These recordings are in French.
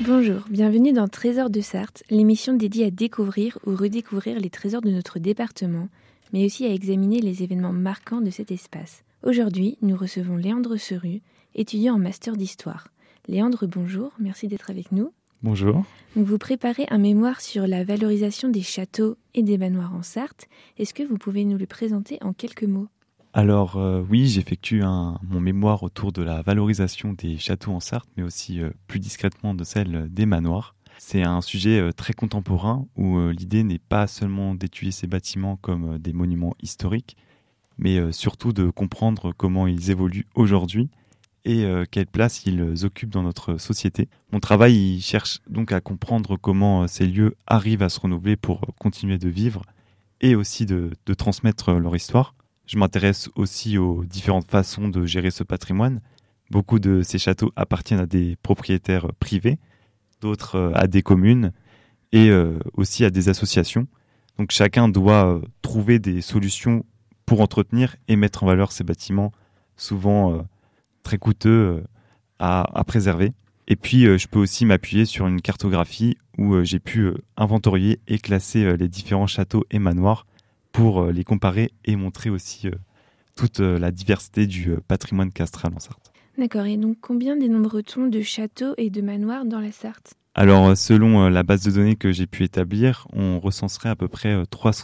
Bonjour, bienvenue dans Trésors de Sarthe, l'émission dédiée à découvrir ou redécouvrir les trésors de notre département, mais aussi à examiner les événements marquants de cet espace. Aujourd'hui, nous recevons Léandre Seru, étudiant en master d'histoire. Léandre, bonjour, merci d'être avec nous. Bonjour. Vous préparez un mémoire sur la valorisation des châteaux et des manoirs en Sarthe. Est-ce que vous pouvez nous le présenter en quelques mots ? Alors oui, j'effectue mon mémoire autour de la valorisation des châteaux en Sarthe, mais aussi plus discrètement de celle des manoirs. C'est un sujet très contemporain où l'idée n'est pas seulement d'étudier ces bâtiments comme des monuments historiques, mais surtout de comprendre comment ils évoluent aujourd'hui et quelle place ils occupent dans notre société. Mon travail il cherche donc à comprendre comment ces lieux arrivent à se renouveler pour continuer de vivre et aussi de transmettre leur histoire. Je m'intéresse aussi aux différentes façons de gérer ce patrimoine. Beaucoup de ces châteaux appartiennent à des propriétaires privés, d'autres à des communes et aussi à des associations. Donc chacun doit trouver des solutions pour entretenir et mettre en valeur ces bâtiments, souvent très coûteux à préserver. Et puis je peux aussi m'appuyer sur une cartographie où j'ai pu inventorier et classer les différents châteaux et manoirs pour les comparer et montrer aussi toute la diversité du patrimoine castral en Sarthe. D'accord, et donc combien dénombre-t-on de châteaux et de manoirs dans la Sarthe ? Alors selon la base de données que j'ai pu établir, on recenserait à peu près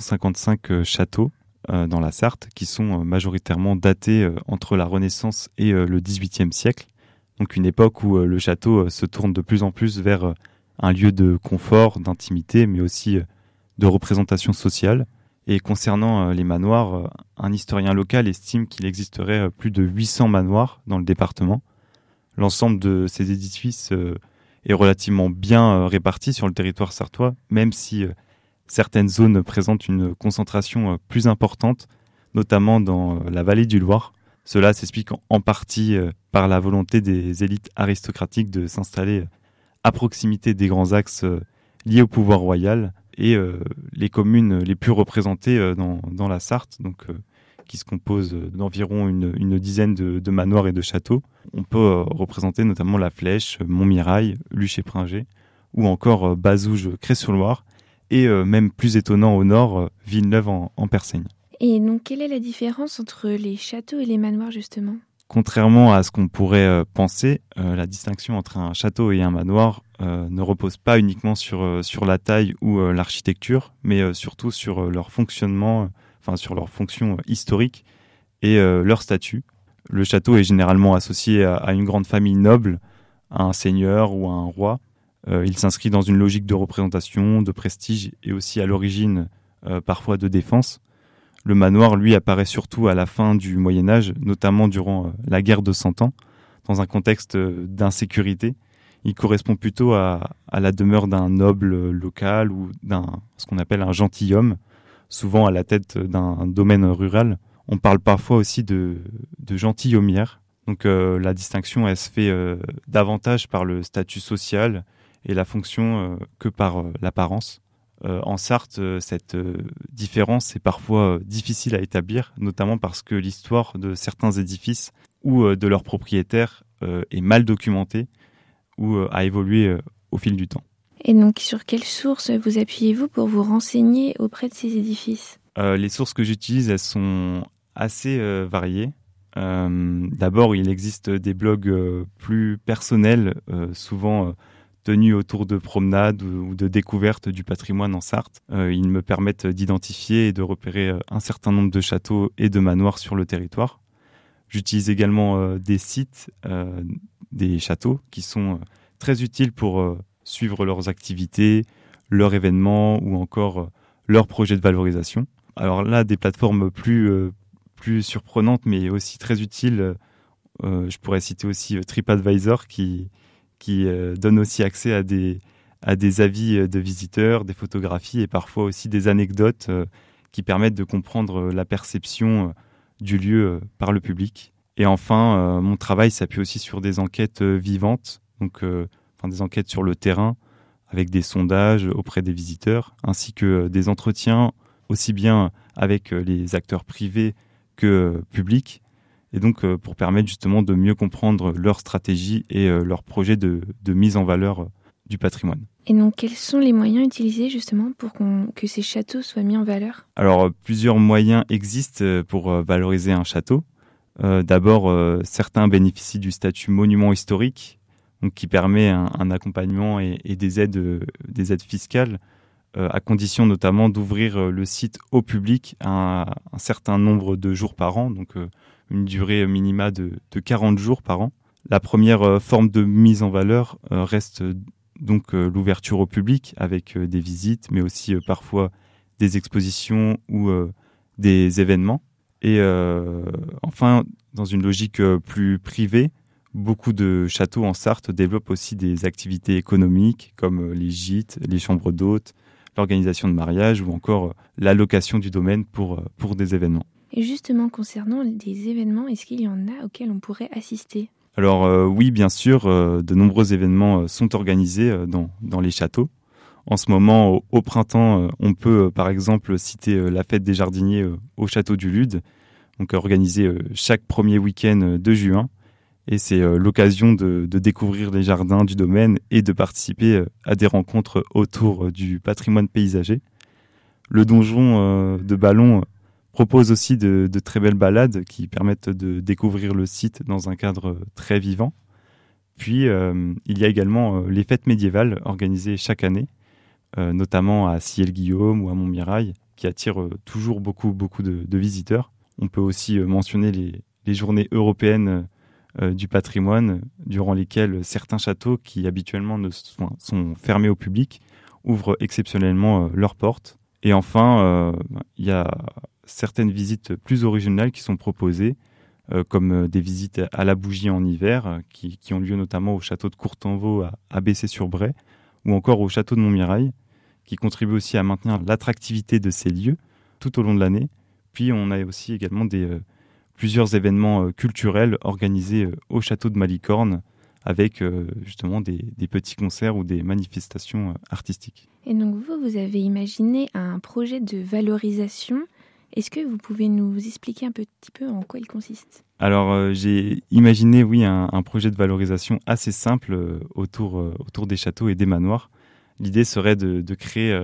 355 châteaux dans la Sarthe qui sont majoritairement datés entre la Renaissance et le XVIIIe siècle. Donc une époque où le château se tourne de plus en plus vers un lieu de confort, d'intimité, mais aussi de représentation sociale. Et concernant les manoirs, un historien local estime qu'il existerait plus de 800 manoirs dans le département. L'ensemble de ces édifices est relativement bien réparti sur le territoire sartois, même si certaines zones présentent une concentration plus importante, notamment dans la vallée du Loir. Cela s'explique en partie par la volonté des élites aristocratiques de s'installer à proximité des grands axes liés au pouvoir royal, et les communes les plus représentées dans la Sarthe, donc qui se composent d'environ une dizaine de manoirs et de châteaux. On peut représenter notamment La Flèche, Montmirail, Luché-Pringé, ou encore Bazouges, Crest-sur-Loire, et même plus étonnant au nord, Villeneuve en Persaigne. Et donc quelle est la différence entre les châteaux et les manoirs justement ? Contrairement à ce qu'on pourrait penser, la distinction entre un château et un manoir ne repose pas uniquement sur la taille ou l'architecture, mais surtout sur leur fonctionnement, sur leur fonction historique et leur statut. Le château est généralement associé à une grande famille noble, à un seigneur ou à un roi. Il s'inscrit dans une logique de représentation, de prestige et aussi à l'origine parfois de défense. Le manoir, lui, apparaît surtout à la fin du Moyen-Âge, notamment durant la guerre de Cent Ans, dans un contexte d'insécurité. Il correspond plutôt à la demeure d'un noble local ou ce qu'on appelle un gentilhomme, souvent à la tête d'un domaine rural. On parle parfois aussi de gentilhommière. Donc la distinction, elle se fait davantage par le statut social et la fonction que par l'apparence. En Sarthe, cette différence est parfois difficile à établir, notamment parce que l'histoire de certains édifices ou de leurs propriétaires est mal documentée ou a évolué au fil du temps. Et donc, sur quelles sources vous appuyez-vous pour vous renseigner auprès de ces édifices ? Les sources que j'utilise, elles sont assez variées. D'abord, il existe des blogs plus personnels, souvent tenus autour de promenades ou de découvertes du patrimoine en Sarthe. Ils me permettent d'identifier et de repérer un certain nombre de châteaux et de manoirs sur le territoire. J'utilise également des sites, des châteaux, qui sont très utiles pour suivre leurs activités, leurs événements ou encore leurs projets de valorisation. Alors là, des plateformes plus surprenantes mais aussi très utiles. Je pourrais citer aussi TripAdvisor qui donne aussi accès à des avis de visiteurs, des photographies et parfois aussi des anecdotes qui permettent de comprendre la perception du lieu par le public. Et enfin, mon travail s'appuie aussi sur des enquêtes vivantes, donc des enquêtes sur le terrain avec des sondages auprès des visiteurs, ainsi que des entretiens aussi bien avec les acteurs privés que publics. Et donc, pour permettre justement de mieux comprendre leur stratégie et leur projet de mise en valeur du patrimoine. Et donc, quels sont les moyens utilisés justement pour que ces châteaux soient mis en valeur ? Alors, plusieurs moyens existent pour valoriser un château. D'abord, certains bénéficient du statut monument historique, donc qui permet un accompagnement et des aides fiscales, à condition notamment d'ouvrir le site au public à un certain nombre de jours par an, donc une durée minima de 40 jours par an. La première forme de mise en valeur reste donc l'ouverture au public avec des visites, mais aussi parfois des expositions ou des événements. Et enfin, dans une logique plus privée, beaucoup de châteaux en Sarthe développent aussi des activités économiques comme les gîtes, les chambres d'hôtes, l'organisation de mariages ou encore la location du domaine pour des événements. Et justement, concernant des événements, est-ce qu'il y en a auxquels on pourrait assister ? Alors oui, bien sûr, de nombreux événements sont organisés dans les châteaux. En ce moment, au printemps, on peut par exemple citer la fête des jardiniers au château du Lude, donc organisée chaque premier week-end de juin. Et c'est l'occasion de découvrir les jardins du domaine et de participer à des rencontres autour du patrimoine paysager. Le donjon de Ballon propose aussi de très belles balades qui permettent de découvrir le site dans un cadre très vivant. Puis, il y a également les fêtes médiévales organisées chaque année, notamment à Ciel-Guillaume ou à Montmirail, qui attirent toujours beaucoup de visiteurs. On peut aussi mentionner les journées européennes du patrimoine, durant lesquelles certains châteaux qui habituellement sont fermés au public ouvrent exceptionnellement leurs portes. Et enfin, il y a certaines visites plus originales qui sont proposées, comme des visites à la bougie en hiver, qui ont lieu notamment au château de Courtenvaux à Bessay-sur-Bray, ou encore au château de Montmirail, qui contribue aussi à maintenir l'attractivité de ces lieux tout au long de l'année. Puis on a aussi également plusieurs événements culturels organisés au château de Malicorne, avec justement des petits concerts ou des manifestations artistiques. Et donc vous avez imaginé un projet de valorisation. Est-ce que vous pouvez nous expliquer un petit peu en quoi il consiste ? Alors j'ai imaginé, oui, un projet de valorisation assez simple autour des châteaux et des manoirs. L'idée serait de créer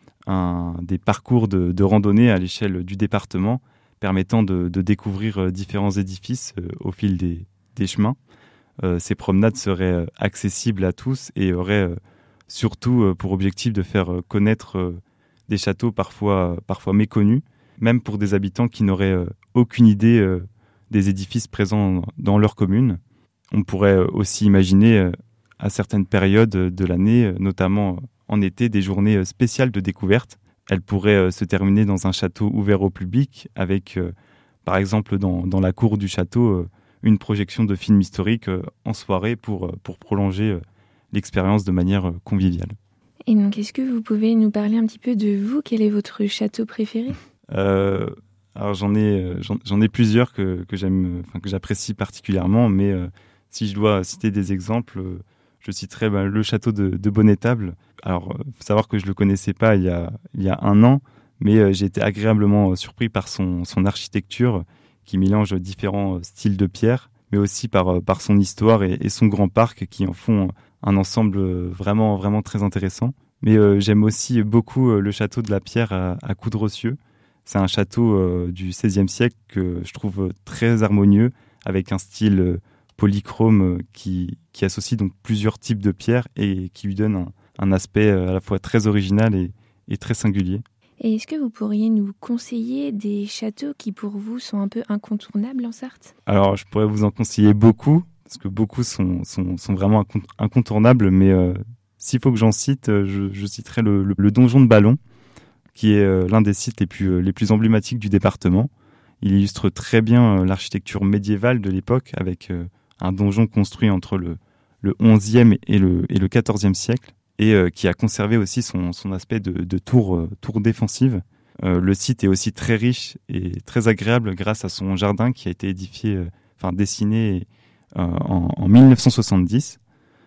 des parcours de randonnée à l'échelle du département, permettant de découvrir différents édifices au fil des chemins. Ces promenades seraient accessibles à tous et auraient surtout pour objectif de faire connaître des châteaux parfois méconnus, même pour des habitants qui n'auraient aucune idée des édifices présents dans leur commune. On pourrait aussi imaginer à certaines périodes de l'année, notamment en été, des journées spéciales de découverte. Elles pourraient se terminer dans un château ouvert au public avec, par exemple, dans la cour du château, une projection de films historiques en soirée pour prolonger l'expérience de manière conviviale. Et donc, est-ce que vous pouvez nous parler un petit peu de vous ? Quel est votre château préféré ? Alors j'en ai plusieurs que j'apprécie particulièrement, mais si je dois citer des exemples, je citerai le château de Bonnétable. Alors, faut savoir que je le connaissais pas il y a un an, mais j'ai été agréablement surpris par son architecture qui mélange différents styles de pierre, mais aussi par son histoire et son grand parc qui en font un ensemble vraiment très intéressant. Mais j'aime aussi beaucoup le château de la Pierre à Coudrecieux. C'est un château du XVIe siècle que je trouve très harmonieux, avec un style polychrome qui associe donc plusieurs types de pierres et qui lui donne un aspect à la fois très original et très singulier. Et est-ce que vous pourriez nous conseiller des châteaux qui pour vous sont un peu incontournables en Sarthe ? Alors je pourrais vous en conseiller beaucoup, parce que beaucoup sont vraiment incontournables, mais s'il faut que j'en cite, je citerai le donjon de Ballon, qui est l'un des sites les plus emblématiques du département. Il illustre très bien l'architecture médiévale de l'époque, avec un donjon construit entre le XIe et le XIVe siècle, et qui a conservé aussi son aspect de tour défensive. Le site est aussi très riche et très agréable grâce à son jardin qui a été dessiné en 1970,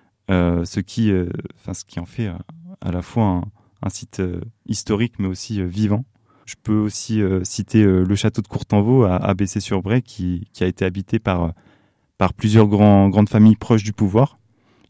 ce qui en fait à la fois un site historique mais aussi vivant. Je peux aussi citer le château de Courtenvaux à Bessay-sur-Bray qui a été habité par plusieurs grandes familles proches du pouvoir.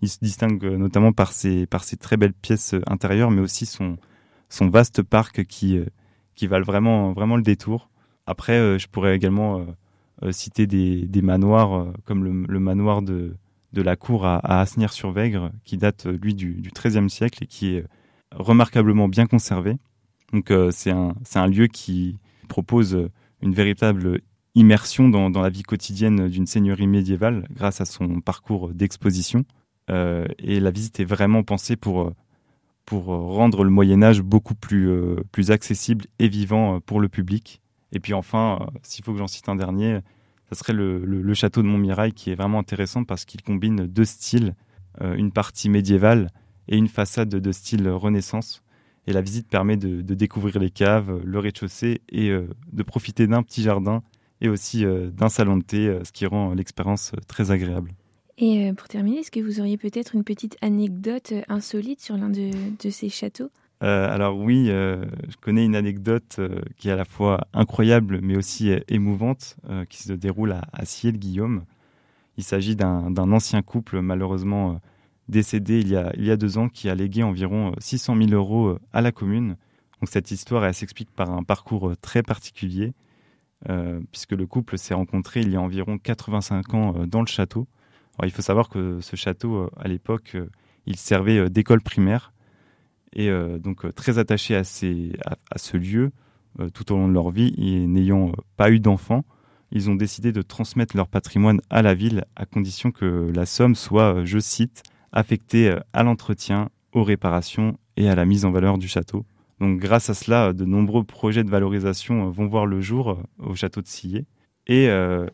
Il se distingue notamment par ses très belles pièces intérieures, mais aussi son vaste parc qui valent vraiment le détour. Après, je pourrais également citer des manoirs comme le manoir de la cour à Asnières-sur-Vègre, qui date, lui, du XIIIe siècle et qui est remarquablement bien conservé. Donc, c'est un lieu qui propose une véritable immersion dans la vie quotidienne d'une seigneurie médiévale grâce à son parcours d'exposition. Et la visite est vraiment pensée pour rendre le Moyen-Âge beaucoup plus accessible et vivant pour le public. Et puis enfin, s'il faut que j'en cite un dernier, ça serait le château de Montmirail, qui est vraiment intéressant parce qu'il combine deux styles, une partie médiévale et une façade de style Renaissance. Et la visite permet de découvrir les caves, le rez-de-chaussée et de profiter d'un petit jardin et aussi d'un salon de thé, ce qui rend l'expérience très agréable. Et pour terminer, est-ce que vous auriez peut-être une petite anecdote insolite sur l'un de ces châteaux ? Alors oui, je connais une anecdote qui est à la fois incroyable mais aussi émouvante, qui se déroule à Ciel-Guillaume. Il s'agit d'un ancien couple malheureusement décédé il y a 2 ans, qui a légué environ 600 000 € à la commune. Donc cette histoire, elle s'explique par un parcours très particulier, puisque le couple s'est rencontré il y a environ 85 ans dans le château. Alors, il faut savoir que ce château, à l'époque, il servait d'école primaire. Et donc très attachés à ce lieu tout au long de leur vie, et n'ayant pas eu d'enfants, ils ont décidé de transmettre leur patrimoine à la ville, à condition que la somme soit, je cite, affectée à l'entretien, aux réparations et à la mise en valeur du château. Donc grâce à cela, de nombreux projets de valorisation vont voir le jour au château de Sillé. Et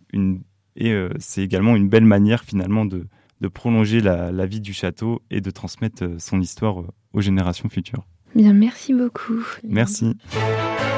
c'est également une belle manière finalement de prolonger la vie du château et de transmettre son histoire aux générations futures. Bien, merci beaucoup. Merci.